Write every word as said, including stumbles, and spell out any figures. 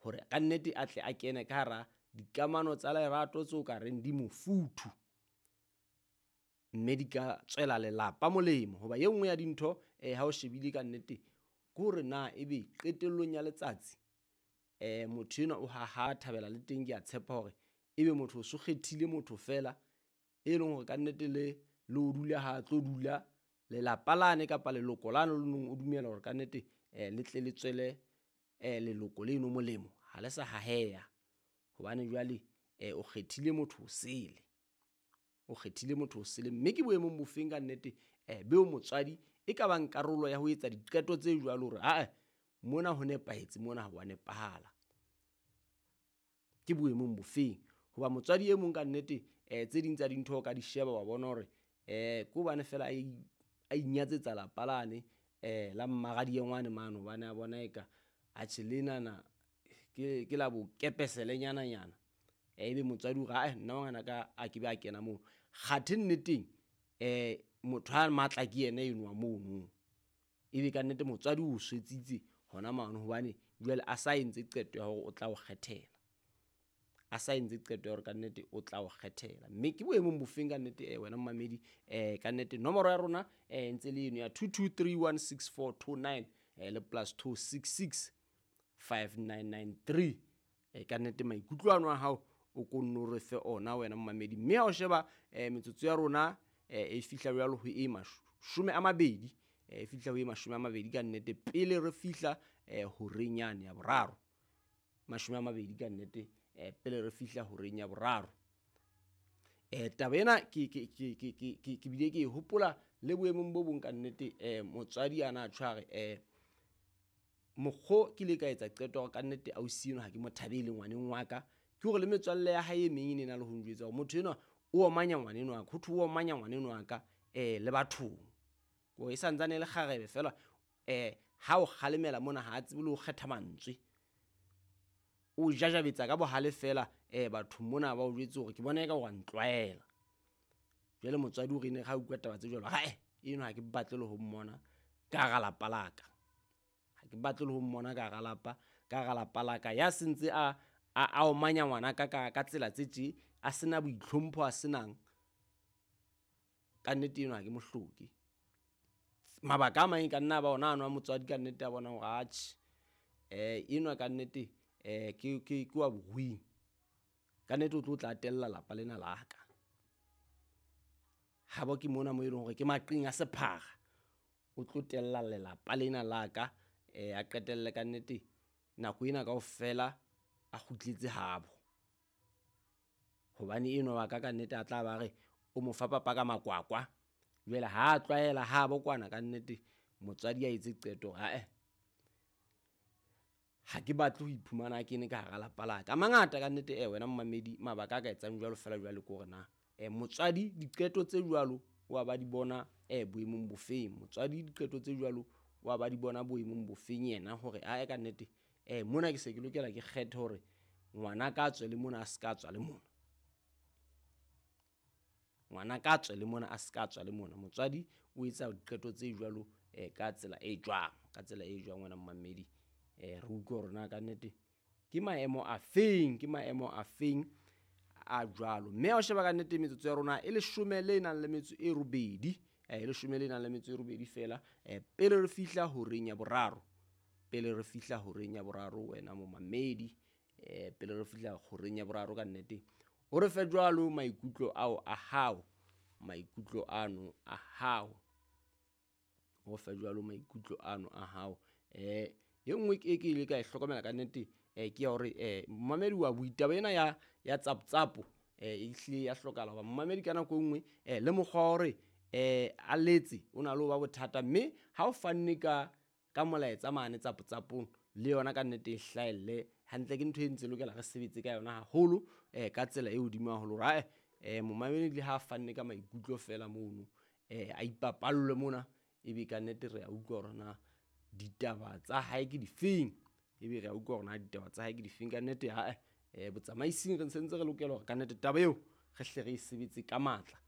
hore ka nnete a tle a kene ka hara dikamano tsa lerato tseo ka reng di mofuthu, mme di ka tswela lelapa molemo. Hoba ye nngwe ya dintho eh, ha o shebile ka nnete ke hore na ebe qetellong ya letsatsi eh, motho enwa o ha ha thabela le teng, ke a tshepa hore ebe motho o so kgethile motho fela e leng hore ka nnete le le o dula ha tlo dula lelapa lane kapa leloko lane le neng o dumela hore ka nnete eh, le tle le tswele eh, leloko leno molemo, ha le sa haheya. Hobane jwale eh, o kgethile motho o sele o kgethile motho o sele, mme ke boemong bofeng ka nnete eh, beo motswadi e ka bang karolo ya ho etsa diqeto tse jwalo hore a mona ho nepahetse, mona ha wa nepahala. Ke boemong bofeng? Hoba motswadi e mong ka nnete eh, tse ding tsa dintho ka di sheba wa bona hore eh, ke hobane fela a inyatsetsa lapa lane eh, la mmagadi ngwane mane, hobane a bona eka a tjhelenana ke, ke la bo kepesele nyana nyana. Ebe motswadi o ra nna ngwana ka a ke be a kena moo, kgathe nneteng eh, motho a matla ke yena enwa mono. Ebe ka nnete motswadi o swetsitse hona mano, hobane jwale a sa entse qeto ya hore o tla o kgethela, a sa entse qeto ya hore ka nnete o tla o kgethela. Mme ke boemong bofeng ka nnete eh, wena mmamedi eh, ka nnete nomoro ya rona eh, ntse le eno ya two two three one six four two nine eh, le plus two six six five nine nine three. eh, ka nnete maikutlo ano a hao o ko nno re fe ona wena mmamedi, mme ha o sheba eh, metsotso ya rona eh, e fihla jwalo ho e mashome a mabedi e eh, fihla ho e mashome a mabedi ka nnete pele re fihla eh, ho renyane ya boraro, mashome a mabedi ka nnete eh, pele re fihla ho reng ya boraro. Eh, taba ena ke ke ke ke ke ke bile ke hopola le boemong bo bong ka nnete eh, motswadi ana a tshware eh, mokgo ke le ka etsa qeto ka nnete ausi eno ha ke mo thabele ngwaneng wa ka, ke hore le metswalle ya hae e meng e ne na le ho njwetsa hore motho enwa o omanya ngwaneno wa ka, ho thu o omanya ngwaneno wa ka eh, le bathong. Ko e santsane le kgarebe fela eh, ha o kgalemela mona ha a tsebe le ho kgetha mantswe, o jajabetsa ka bohale fela eh, batho mona ba o jwetse hore ke bona eka wa ntlwaela. Jwale motswadi o rene ga utlwa taba tse jwalo, hae eno ha ke batle le ho mmona ka hara lapa laka, ha ke batle le ho mmona ka hara lapa ka hara lapa laka ya sentse a a, a omanya ngwana ka ka ka tsela tse tje, a sena boitlhompho a senang. Ka nnete eno ha ke mohloke. Mabaka a mang ka nna ba ona ano a motswadi ka nnete a bona hore atjhe eh, eno ka nnete eh, ke ke ke wa boruing, ka nnete o tlo tla atella lapa lena la ka. Ha bo ke mona mo e leng hore ke maqing a sephara, o tlo tella lelapa lena la ka eh, a qetelle ka nnete nako ena kaofela a kgutletse habo, hobane eno wa ka ka nnete a tla ba re o mo fa papa ka makwakwa. Jwale ha a tlwaela ha bo kwana ka nnete motswadi a etse qeto ha eh ha ke batle ho iphumana ke ne ka hara lapa la ka. Mangata ka nnete eh, wena mmamedi mabaka a ka etsang jwalo fela jwale ke hore na eh, motswadi diqeto tse jwalo wa ba di bona eh, boemong bofeng, motswadi diqeto tse jwalo wa ba di bona boemong bofeng yena, hore a ka nnete eh, mona ke se ke lokela ke kgethe hore ngwana ka tswe le mona a se ka tswa le mona, ngwana ka tswe le mona a se ka tswa le mona. Motswadi o etsa diqeto tse jwalo eh, ka tsela e jwang, ka tsela e jwang wena mmamedi eh, re utlwe hore na ka nnete ke maemo a feng, ke maemo a feng a jwalo. Mme ha o sheba ka nnete metsotso ya rona e leshome le nang le metso e robedi eh, e leshome le nang le metso e robedi fela eh, pele re fihla ho reng ya boraro, pele re fihla ho reng ya boraro wena momamedi eh, pele re fihla ho reng ya boraro ka nnete o re fe jwalo maikutlo ao a hao, maikutlo ano a hao, o fe jwalo maikutlo ano a hao. Eh, ye nngwe ke ke ile ka e hlokomela ka nnete eh, ke ya hore eh, mmamedi wa buitaba ena ya ya tsapotsapo eh, e hlile ya hlokahala hoba mmamedi ka nako nngwe eh, le mokgwa hore eh, a letse o na le ho ba bothata, mme ha o fanne ka ka molaetsa mane tsapotsapong le yona ka nnete e hlaelle hantle, ke ntho e ntse lokela re sebetse ka yona haholo eh, ka tsela e hodimo haholo hore eh, momamedi le ha fanne ka maikutlo fela mono eh, a ipapalle mona, ebe ka nnete re a utlwa hore na ditaba tsa hae ke difeng, ebe re a utlwa hore na ditaba tsa hae ke difeng. Ka nnete ha eh, botsamaising re ntse re lokela hore ka nnete taba eo re hle re e sebetse ka matla